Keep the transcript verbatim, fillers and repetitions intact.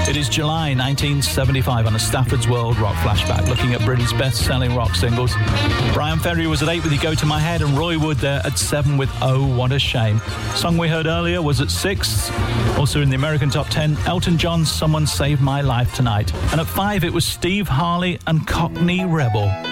It is July nineteen seventy-five on a Stafford's World Rock Flashback, looking at Britain's best-selling rock singles. Brian Ferry was at eight with You Go To My Head, and Roy Wood there at seven with Oh What a Shame. Song we heard earlier was at six. Also in the American top ten, Elton John's Someone Save My Life Tonight. And at five, it was Steve Harley and Cockney Rebel.